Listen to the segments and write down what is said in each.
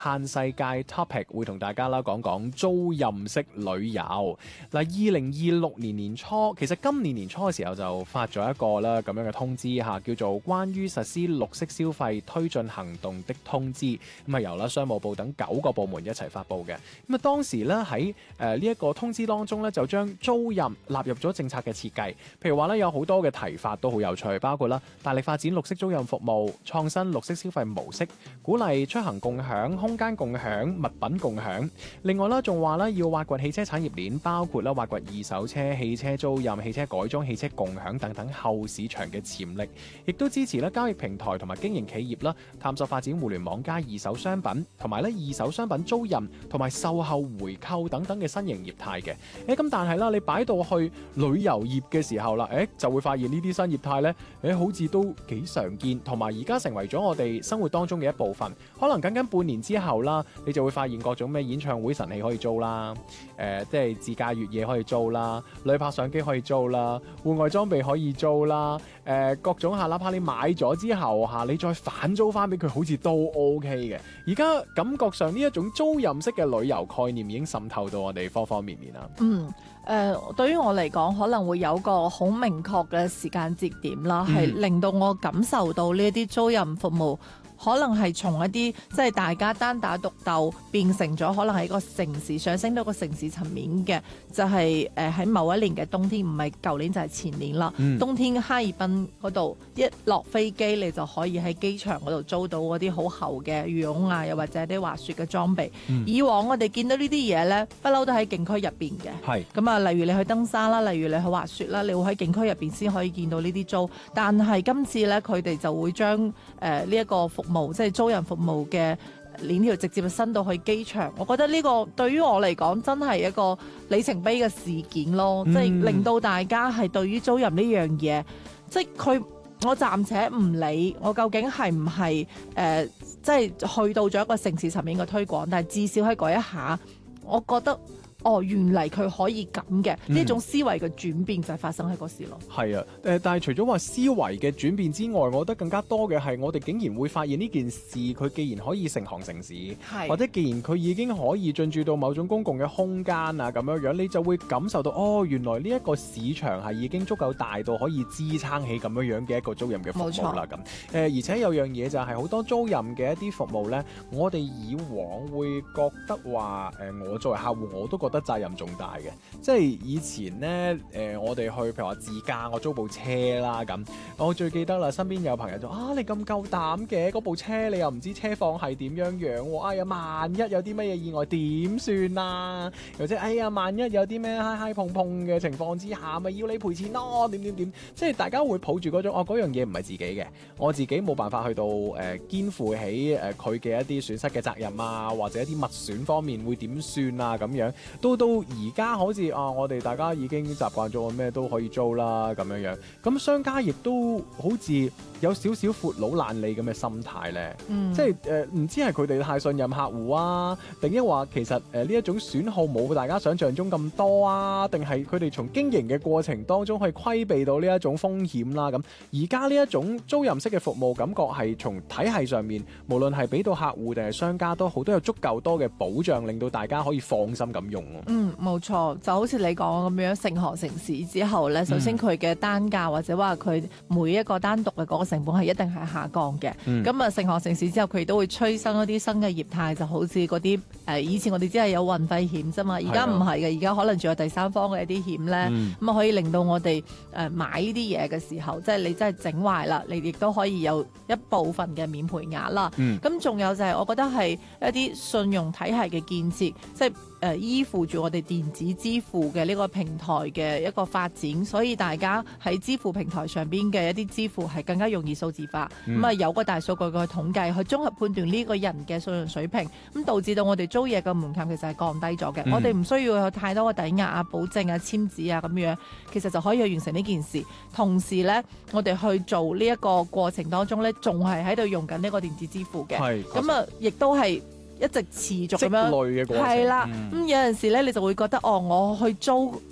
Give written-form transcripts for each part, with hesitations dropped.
限世界 topic 會同大家啦講講租賃式旅遊。嗱，2026年年初，其實今年年初嘅時候就發咗一個啦咁樣嘅通知嚇，叫做關於實施綠色消費推進行動的通知。咁係由啦商務部等9個部門一齊發布嘅。咁啊當時咧喺呢一個通知當中咧，就將租賃納入咗政策嘅設計。譬如話咧，有好多嘅提法都好有趣，包括啦大力發展綠色租賃服務、創新綠色消費模式、鼓勵出行共享、空間共享、物品共享。另外啦，仲話咧要挖掘汽車產業鏈，包括啦挖掘二手車、汽車租賃、汽車改裝、汽車共享等等後市場嘅潛力，亦都支持咧交易平台同埋經營企業啦，探索發展互聯網加二手商品，同埋咧二手商品租賃同埋售後回購等等嘅新型業態嘅。咁但係啦，你擺到去旅遊業嘅時候啦，就會發現呢啲新業態咧，好似都幾常見，同埋而家成為咗我哋生活當中嘅一部分。可能僅僅半年之後啦，你就會發現各種咩演唱會神器可以租啦，即係自駕越野可以租啦，旅拍相機可以租啦，戶外裝備可以租啦，各種哪怕你買咗之後你再反租翻俾佢，好似都 OK 嘅。而家感覺上呢一種租賃式嘅旅遊概念已經滲透到我哋方方面面啦。 對於我嚟講，可能會有個好明確嘅時間節點啦，係令到我感受到呢一啲租賃服務。可能係從一啲即係大家單打獨鬥變成咗可能係一個城市上升到個城市層面嘅，就係喺某一年嘅冬天，唔係舊年就係前年啦。冬天哈爾濱嗰度一落飛機，你就可以喺機場嗰度租到嗰啲好厚嘅羽絨啊，又或者啲滑雪嘅裝備。以往我哋見到呢啲嘢呢，不嬲都喺景區入邊嘅。係咁啊，例如你去登山啦，例如你去滑雪啦，你會喺景區入邊先可以見到呢啲租。但係今次呢，佢哋就會將呢一個服務即係租賃服務嘅鏈條直接伸到去機場，我覺得呢個對於我嚟講真係一個里程碑嘅事件咯，即係令到大家係對於租賃呢樣嘢，即係我暫且唔理我究竟係唔係即係去到咗一個城市層面嘅推廣，但係至少喺嗰一下，我覺得。原嚟佢可以咁嘅呢種思維嘅轉變就係發生喺嗰時咯。係啊， 但係除咗話思維嘅轉變之外，我覺得更加多嘅係我哋竟然會發現呢件事，佢既然可以成行成市，或者既然佢已經可以進駐到某種公共嘅空間啊咁樣，你就會感受到原來呢一個市場係已經足夠大到可以支撐起咁樣嘅一個租賃嘅服務啦咁。而且有樣嘢就係好多租賃嘅一啲服務呢，我哋以往會覺得話我作為客戶我都覺得責任重大嘅，即係以前呢，我哋去譬如話自駕，我租部車啦咁，我最記得啦，身邊有朋友就你咁夠膽嘅，嗰部車你又唔知車況係點樣樣，哎呀萬一有啲乜嘢意外點算啊？或者哎呀萬一有啲咩嗨嗨碰碰嘅情況之下，咪要你賠錢咯？點，即係大家會抱住嗰種嗰樣嘢唔係自己嘅，我自己冇辦法去到肩負起佢嘅一啲損失嘅責任啊，或者一啲物損方面會點算啊咁樣。到而家好似我哋大家已經習慣咗咩都可以租啦咁樣，咁商家亦都好似有少少闊佬懶理咁嘅心態咧，即係唔知係佢哋太信任客戶啊，定抑或其實呢一種損耗冇大家想象中咁多啊，定係佢哋從經營嘅過程當中去規避到呢一種風險啦咁。而家呢一種租賃式嘅服務，感覺係從體系上面，無論係俾到客戶定係商家都好，都有足夠多嘅保障，令到大家可以放心咁用。 冇錯，就好似你講咁樣，成行成市之後咧，首先佢嘅單價或者話佢每一個單獨嘅嗰個成本係一定係下降嘅。咁成行成市之後，佢亦都會催生一啲新嘅業態，就好似嗰啲以前我哋只係有運費險啫嘛，而家唔係嘅，而家可能仲有第三方嘅一啲險咧，咁可以令到我哋買呢啲嘢嘅時候，即係你真係整壞啦，你亦都可以有一部分嘅免賠額啦。咁仲有就係我覺得係一啲信用體系嘅建設，即係依附住我哋電子支付嘅呢個平台嘅一個發展，所以大家喺支付平台上邊嘅一啲支付係更加容易數字化。有個大數據去統計，去綜合判斷呢個人嘅信用水平，咁導致到我哋租嘢嘅門檻其實係降低咗嘅。我哋唔需要有太多嘅抵押啊、保證啊、簽字啊咁樣，其實就可以去完成呢件事。同時呢，我哋去做呢一個過程當中呢，仲係喺度用緊呢個電子支付嘅。咁亦都係一直持續咁樣積累嘅過程。係啦，有陣時咧，你就會覺得我去租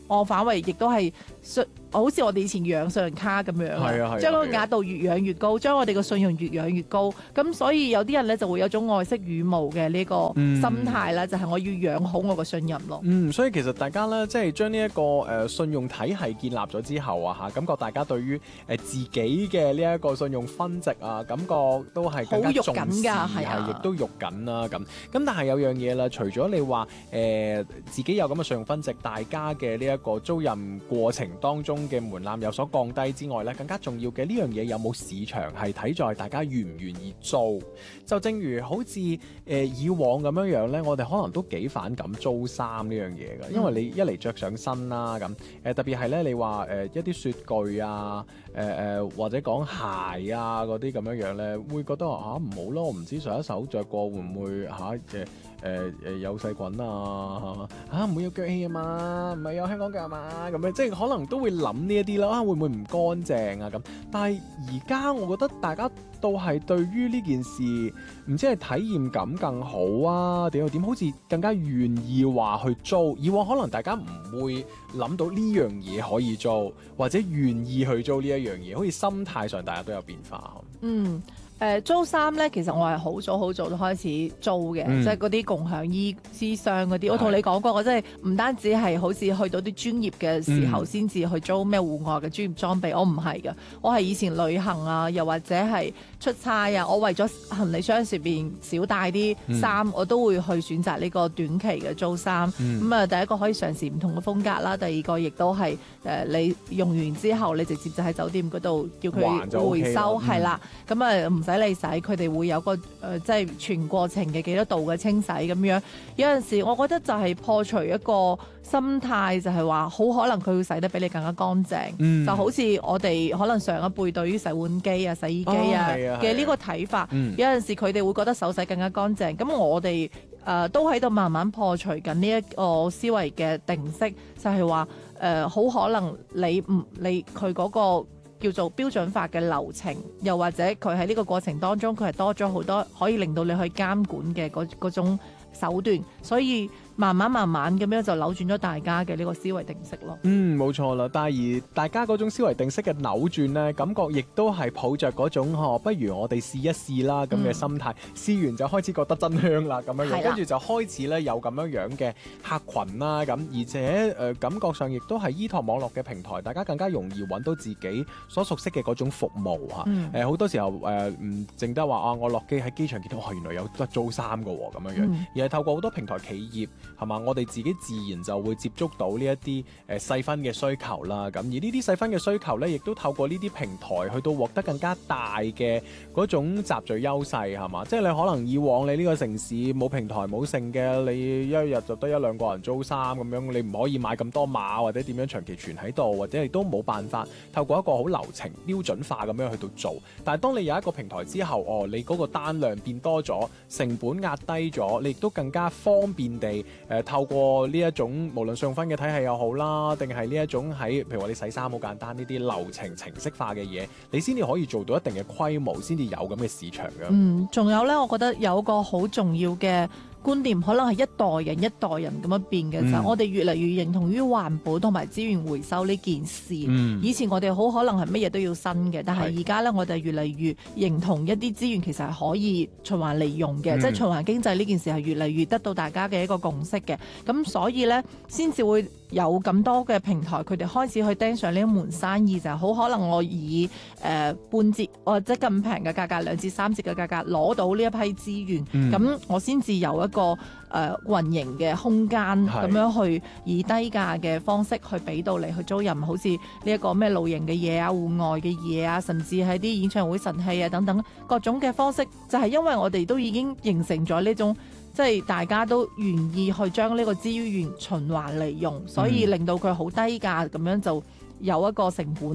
我反為亦都係好似我哋以前養信用卡咁樣，將個額度越養越高，將我哋嘅信用越養越高。咁所以有啲人咧就會有種愛惜羽毛嘅呢個心態啦，就係我要養好我個信任咯。 所以其實大家咧即係將呢一個信用體系建立咗之後啊，感覺大家對於自己嘅呢一個信用分值啊，感覺都係更加重視，係亦都喐緊啦咁。但係有樣嘢啦，除咗你話自己有咁嘅信用分值，大家嘅呢一個租賃過程當中嘅門檻有所降低之外咧，更加重要嘅呢樣嘢有冇市場係睇在大家願唔願意租。就正如好似以往咁樣咧，我哋可能都幾反感租衫呢樣嘢嘅，因為你一嚟着上身啦咁，特別係咧你話一啲雪具啊，或者講鞋啊嗰啲咁樣咧，會覺得唔好咯，我唔知上一手着過會唔會有細菌啊，唔會有腳氣啊嘛，唔係有香港腳啊嘛，咁樣即係可能都會諗呢一啲啦，會唔會唔乾淨啊咁？但係而家我覺得大家都係對於呢件事，唔知係體驗感更好啊，點好似更加願意話去租。以往可能大家唔會諗到呢樣嘢可以租，或者願意去租呢一樣嘢，好似心態上大家都有變化。 租衫咧，其實我係好早就開始租嘅，即係嗰啲共享衣之箱嗰啲。我同你講過，我真係唔單止係好似去到啲專業嘅時候先至去租咩戶外嘅專業裝備，我唔係㗎。我係以前旅行啊，又或者係出差啊，我為咗行李箱上邊少帶啲衫，我都會去選擇呢個短期嘅租衫。第一個可以嘗試唔同嘅風格啦，第二個亦都係你用完之後，你直接就喺酒店嗰度叫佢回收，係啦，咁唔使你洗，佢哋會有個即係全過程嘅幾多度嘅清洗咁樣。有陣時我覺得就係破除一個心態，就係話好可能佢會洗得比你更加乾淨。就好似我哋可能上一輩對於洗碗機啊、洗衣機啊嘅呢個睇法，有陣時佢哋會覺得手洗更加乾淨。咁我哋都喺度慢慢破除緊呢一個思維嘅定式，就係話好可能你佢嗰個叫做標準化嘅流程，又或者佢喺呢個過程當中，佢係多咗好多可以令到你去監管嘅嗰種手段，所以慢慢咁樣就扭轉咗大家嘅呢個思維定式咯。 冇錯啦。但係而大家嗰種思維定式嘅扭轉呢，感覺亦都係抱着嗰種不如我哋試一試啦咁嘅心態。試完就開始覺得真香啦咁樣，跟住就開始咧有咁樣嘅客群啦咁，而且感覺上亦都係依託網絡嘅平台，大家更加容易揾到自己所熟悉嘅嗰種服務嚇。好多時候唔淨得話我落機喺機場見到原來有得租衫㗎喎咁樣，而係透過好多平台企業係嘛，我哋自己自然就會接觸到呢一啲細分嘅需求啦。咁而呢啲細分嘅需求咧，亦都透過呢啲平台去到獲得更加大嘅嗰種集聚優勢係嘛。即係你可能以往你呢個城市冇平台冇剩嘅，你一日就得一兩個人租衫咁樣，你唔可以買咁多碼或者點樣長期存喺度，或者亦都冇辦法透過一個好流程標準化咁樣去到做。但係當你有一個平台之後，你嗰個單量變多咗，成本壓低咗，你亦都更加方便地透過呢一種無論信用分嘅體系又好啦，定係呢一種喺譬如話你洗衫好簡單呢啲流程程式化嘅嘢，你先至可以做到一定嘅規模，先至有咁嘅市場嘅。 仲有呢，我覺得有個好重要嘅觀念，可能係一代人一代人咁樣變嘅，就係我哋越嚟越認同於環保同埋資源回收呢件事。以前我哋好可能係乜嘢都要新嘅，但係而家呢，我哋越嚟越認同一啲資源其實係可以循環利用嘅，即係循環經濟呢件事係越嚟越得到大家嘅一個共識嘅。咁所以呢，先至會有咁多嘅平台，佢哋開始去盯上呢一門生意，就係好可能我以半折或者咁平嘅價格，2至3折嘅價格攞到呢一批資源，咁我先至有一個運營嘅空間，咁樣去以低價嘅方式去俾到你去租賃，好似呢一個咩露營嘅嘢啊、戶外嘅嘢啊，甚至係啲演唱會神器啊等等各種嘅方式，就係因為我哋都已經形成咗呢種。即係大家都願意去將呢個資源循環利用，所以令到佢好低價咁樣就有一個成本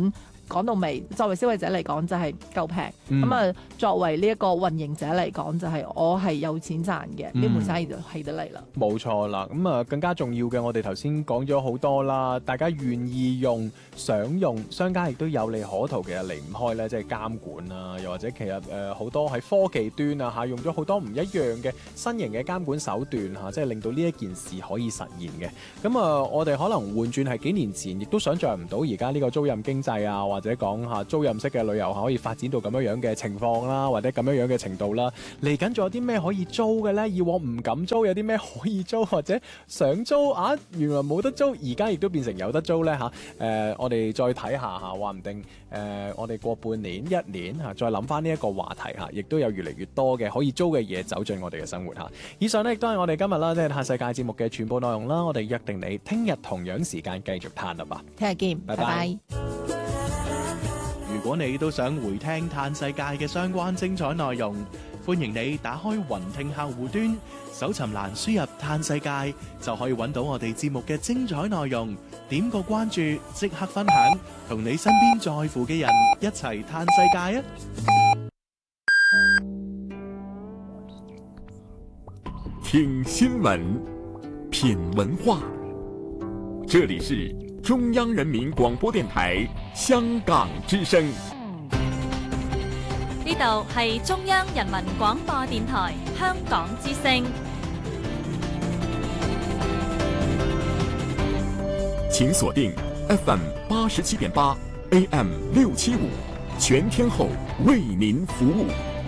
講到尾，作為消費者嚟講就係夠平，咁啊作為呢一個運營者嚟講就係我係有錢賺嘅，呢門生意就起得嚟啦。 冇錯啦，咁啊更加重要嘅，我哋頭先講咗好多啦，大家願意用、想用，商家亦都有利可圖，其實離唔開咧，即係監管啦，又或者其實好多喺科技端啊嚇，用咗好多唔一樣嘅新型嘅監管手段嚇，即係令到呢一件事可以實現嘅。咁我哋可能換轉係幾年前，亦都想像唔到而家呢個租賃經濟啊，或者講下租賃式嘅旅遊可以發展到咁樣嘅情況啦，或者咁樣嘅程度啦。嚟緊仲有啲咩可以租嘅呢？以往唔敢租，有啲咩可以租，或者想租啊？原來冇得租，而家亦都變成有得租呢。我哋再睇下嚇，話唔定我哋過半年、一年嚇，再諗翻呢一個話題嚇，亦都有越嚟越多嘅可以租嘅嘢走進我哋嘅生活嚇。以上呢亦都係我哋今日啦，即係嘆世界節目嘅全部內容啦。我哋約定你聽日同樣時間繼續嘆啦吧。 聽日見，拜拜。 如果你都想回聽嘆世界嘅相關精彩內容，歡迎你打開雲聽客戶端，搜尋欄輸入嘆世界，就可以揾到我哋節目嘅精彩內容。點個關注，即刻分享，同你身邊在乎嘅人一齊嘆世界啊！ 聽新聞，品文化，這裡是中央人民廣播電台香港之聲。 呢度係中央人民廣播電台香港之聲。 請鎖定 FM 87.8 AM 675，全天候為您服務。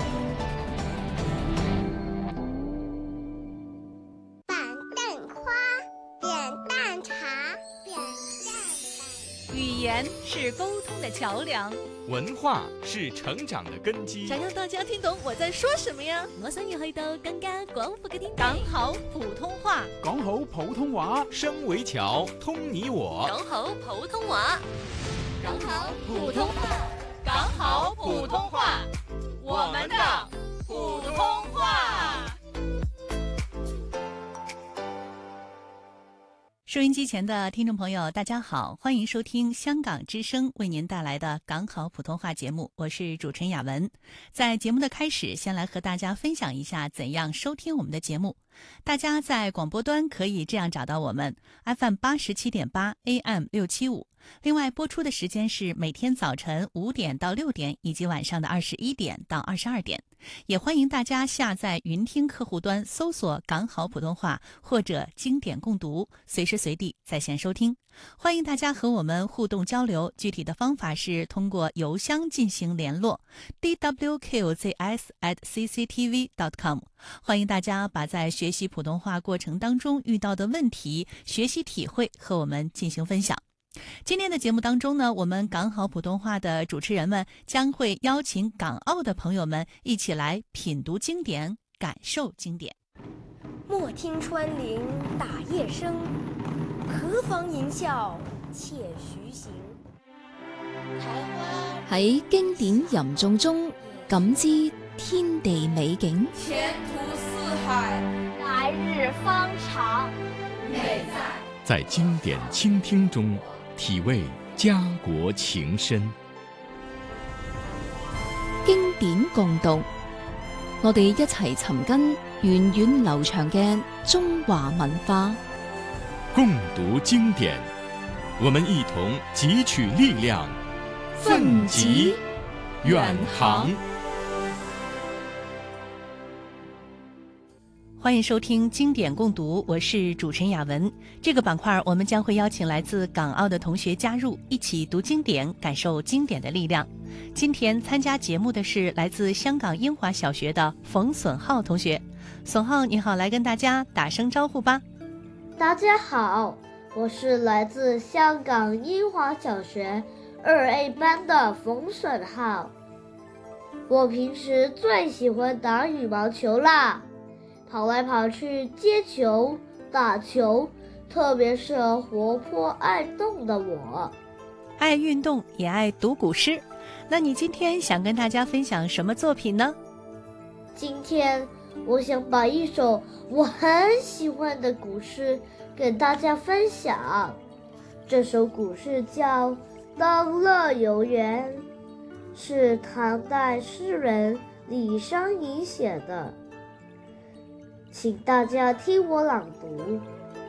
板凳花，扁擔茶，扁擔。 語言是溝通的橋樑， 文化是成長的根基。 想讓大家聽懂我在說什麼呀？ 我想要去到更加廣闊嘅天地。 講好普通話， 講好普通話，聲為橋，通你我。 講好普通話， 講好普通話，講好普通話，我們的普通話。 收音機前的聽眾朋友，大家好，歡迎收聽香港之聲為您帶來的港好普通話節目，我是主持人雅文。在節目的開始，先來和大家分享一下怎樣收聽我們的節目。大家在廣播端可以這樣找到我們 FM 87.8 AM 675，另外播出的時間是每天早晨5點到6點，以及晚上的21點到22點。也歡迎大家下載雲聽客戶端，搜索港好普通話或者經典共讀，隨時隨地在線收聽。歡迎大家和我們互動交流，具體的方法是通過郵箱進行聯絡 dwqzs@cctv.com。歡迎大家把在學習普通話過程當中遇到的問題、學習體會和我們進行分享。今天的節目當中呢，我們港好普通話的主持人們將會邀請港澳的朋友們一起來品讀經典，感受經典。 莫聽穿林打葉聲，何妨吟嘯且徐行。 喺經典吟誦中感知天地美景， 前途似海， 來日方長， 美在經典傾聽中體味家國情深。 經典共讀，我哋一齊尋根源遠流長嘅中華文化。 共讀經典，我們一同汲取力量，奮楫遠航。 歡迎收聽經典共讀，我是主持人雅文。這個板塊我們將會邀請來自港澳的同學加入，一起讀經典，感受經典的力量。今天參加節目的是來自香港英華小學的馮損浩同學。損浩你好，來跟大家打聲招呼吧。 大家好，我是來自香港英華小學2A 班的馮損浩。我平時最喜歡打羽毛球啦，跑來跑去接球打球，特別適合活潑愛動的我。 愛運動也愛讀古詩，那你今天想跟大家分享什麼作品呢？ 今天我想把一首我很喜歡的古詩給大家分享，這首古詩叫《 登乐游原》是唐代诗人李商隐写的，请大家听我朗读。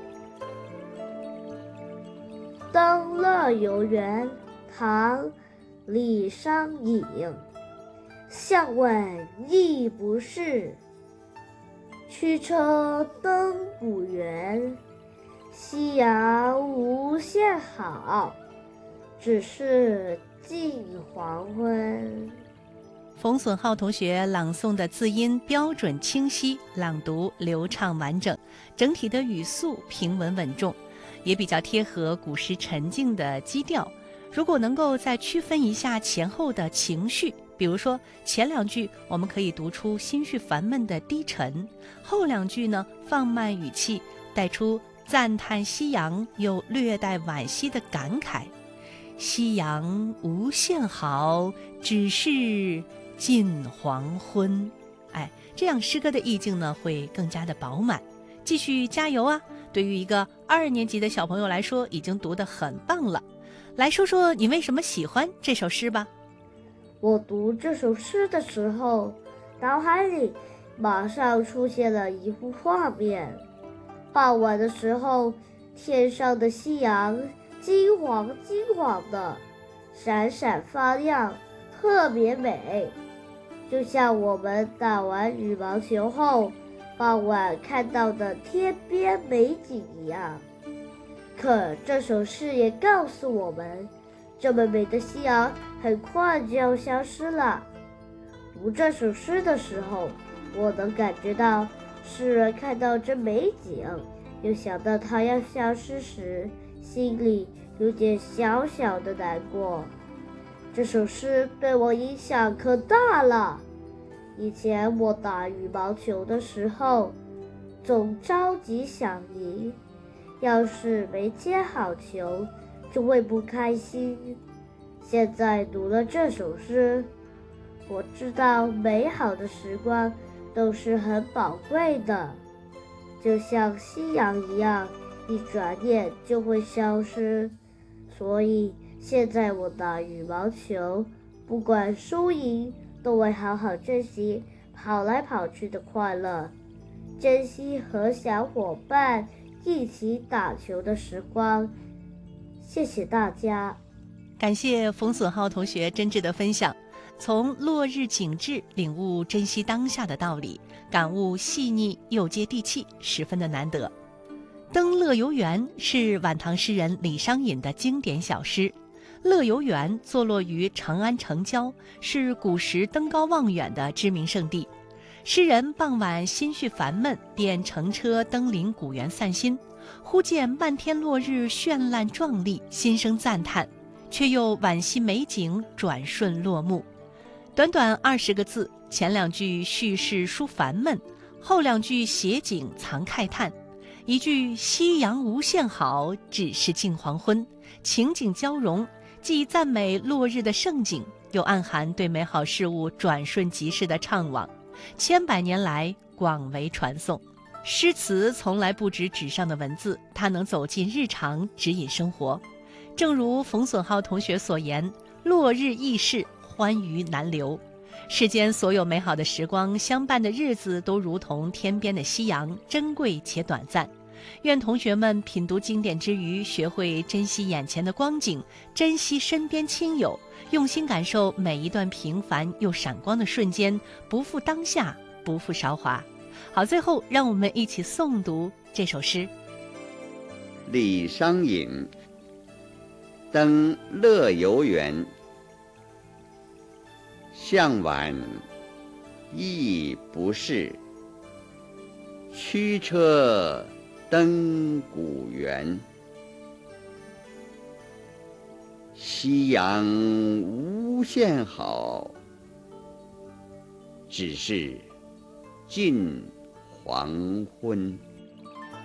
登乐游原，唐·李商隐。向问亦不是，驱车登古原。夕阳无限好，只是近黄昏。 冯损浩同学朗诵的字音标准清晰，朗读流畅完整，整体的语速平稳稳重，也比较贴合古诗沉静的基调。如果能够再区分一下前后的情绪，比如说前两句我们可以读出心绪烦闷的低沉，后两句呢放慢语气，带出赞叹夕阳又略带惋惜的感慨。夕阳无限好，只是近黄昏。这样诗歌的意境呢会更加的饱满。继续加油啊！对于一个2年级的小朋友来说，已经读得很棒了。来说说你为什么喜欢这首诗吧。 我读这首诗的时候，脑海里马上出现了一幅画面。傍晚的时候，天上的夕阳金黄的，闪闪发亮，特别美，就像我们打完羽毛球后傍晚看到的天边美景一样。可这首诗也告诉我们，这么美的夕阳很快就要消失了。读这首诗的时候，我能感觉到诗人看到这美景，又想到它要消失时，心里有点小小的难过。这首诗对我影响可大了。以前我打羽毛球的时候，总着急想赢，要是没接好球，就会不开心。现在读了这首诗，我知道美好的时光都是很宝贵的，就像夕阳一样，一转眼就会消失。所以现在我打羽毛球，不管输赢，都会好好珍惜跑来跑去的快乐，珍惜和小伙伴一起打球的时光。谢谢大家。 感谢冯损浩同学真挚的分享，从落日景致领悟珍惜当下的道理，感悟细腻又接地气，十分的难得。登乐游原是晚唐诗人李商隐的经典小诗。乐游原坐落于长安城郊，是古时登高望远的知名胜地。诗人傍晚心绪烦闷，便乘车登临古原散心，忽见漫天落日绚烂壮丽，心生赞叹，却又惋惜美景转瞬落幕。短短20个字，前两句叙事抒烦闷，后两句写景藏慨叹。一句夕阳无限好，只是近黄昏，情景交融，既赞美落日的盛景，又暗含对美好事物转瞬即逝的怅惘，千百年来广为传颂。诗词从来不止纸上的文字，它能走进日常，指引生活。正如冯损浩同学所言，落日易逝，欢愉难留。世间所有美好的时光，相伴的日子都如同天边的夕阳，珍贵且短暂。愿同学们品读经典之余，学会珍惜眼前的光景，珍惜身边亲友，用心感受每一段平凡又闪光的瞬间，不负当下，不负韶华。好，最后让我们一起诵读这首诗。 李商隐登乐游原，向晚亦不是，驱车登古原。夕阳无限好，只是近黄昏。